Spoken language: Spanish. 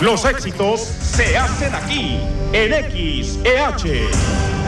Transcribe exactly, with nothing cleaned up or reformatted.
Los éxitos se hacen aquí, en X E H.